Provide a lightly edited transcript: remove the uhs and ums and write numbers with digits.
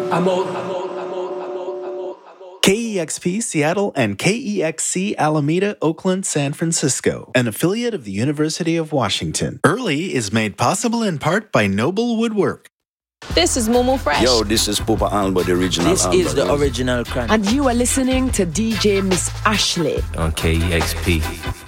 KEXP Seattle and KEXC Alameda, Oakland, San Francisco, an affiliate of the University of Washington. Early is made possible in part by Noble Woodwork. This is Momo Fresh. Yo, this is Pupa Alba, the original. This Alba, is the original Chronic. And you are listening to DJ Miss Ashley on KEXP.